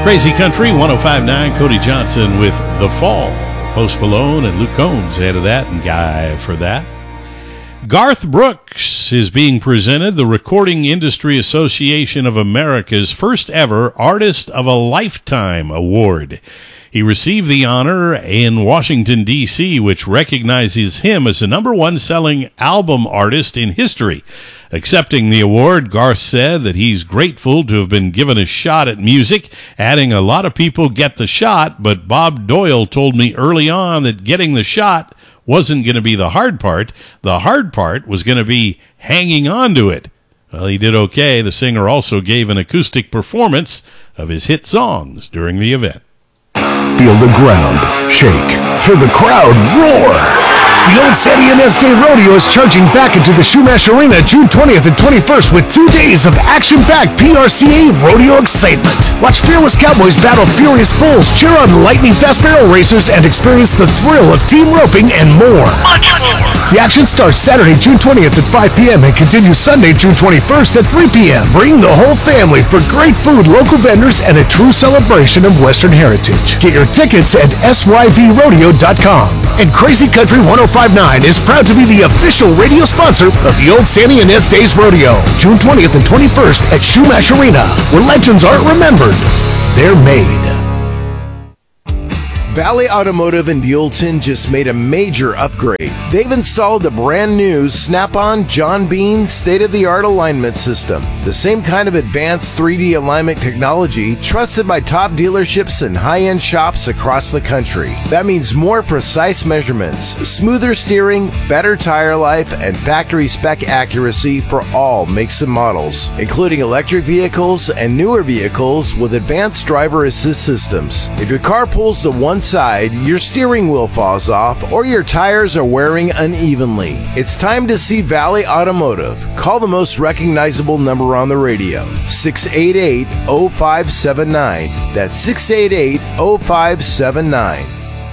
Crazy Country 105.9, Cody Johnson with The Fall. Post Malone and Luke Combs added that, and Guy for that. Garth Brooks is being presented the Recording Industry Association of America's first ever Artist of a Lifetime Award. He received the honor in Washington, D.C., which recognizes him as the number one selling album artist in history. Accepting the award, Garth said that he's grateful to have been given a shot at music, adding, "A lot of people get the shot, but Bob Doyle told me early on that getting the shot wasn't going to be the hard part. The hard part was going to be hanging on to it." Well, he did okay. The singer also gave an acoustic performance of his hit songs during the event. Feel the ground shake. Hear the crowd roar. The Old Sandy and Estate Rodeo is charging back into the Shumash Arena June 20th and 21st with 2 days of action-packed PRCA rodeo excitement. Watch fearless cowboys battle furious bulls, cheer on lightning-fast barrel racers, and experience the thrill of team roping and more. The action starts Saturday, June 20th at 5 p.m. and continues Sunday, June 21st at 3 p.m. Bring the whole family for great food, local vendors, and a true celebration of Western heritage. Get your tickets at syvrodeo.com. And Crazy Country 105.9 is proud to be the official radio sponsor of the Old Sandy and Estes Rodeo, June 20th and 21st at Shumash Arena, where legends aren't remembered, they're made. Valley Automotive in Buellton just made a major upgrade. They've installed the brand new Snap-on John Bean state-of-the-art alignment system. The same kind of advanced 3D alignment technology trusted by top dealerships and high-end shops across the country. That means more precise measurements, smoother steering, better tire life, and factory spec accuracy for all makes and models, including electric vehicles and newer vehicles with advanced driver assist systems. If your car pulls to one side, your steering wheel falls off, or your tires are wearing unevenly, it's time to see Valley Automotive. Call the most recognizable number on the radio, 688-0579. That's 688-0579.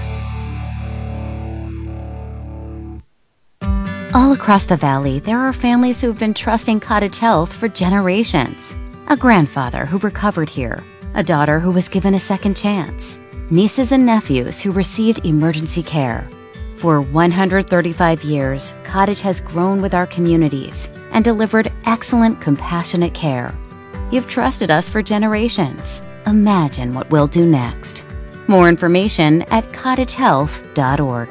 All across the valley, there are families who have been trusting Cottage Health for generations. A grandfather who recovered here, a daughter who was given a second chance, nieces and nephews who received emergency care. For 135 years, Cottage has grown with our communities and delivered excellent, compassionate care. You've trusted us for generations. Imagine what we'll do next. More information at cottagehealth.org.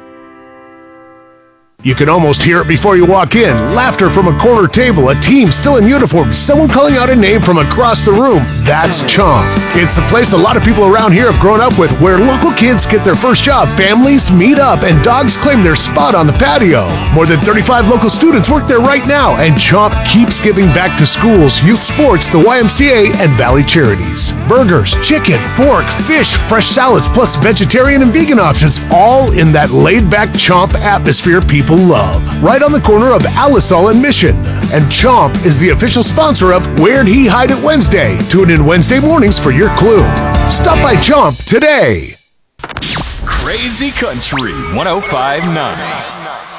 You can almost hear it before you walk in. Laughter from a corner table, a team still in uniform, someone calling out a name from across the room. That's Chomp. It's the place a lot of people around here have grown up with, where local kids get their first job, families meet up, and dogs claim their spot on the patio. More than 35 local students work there right now, and Chomp keeps giving back to schools, youth sports, the YMCA, and Valley Charities. Burgers, chicken, pork, fish, fresh salads, plus vegetarian and vegan options, all in that laid-back Chomp atmosphere people love. Right on the corner of Alisal and Mission. And Chomp is the official sponsor of Where'd He Hide It Wednesday. Tune in Wednesday mornings for your clue. Stop by Chomp today. Crazy Country 105.9.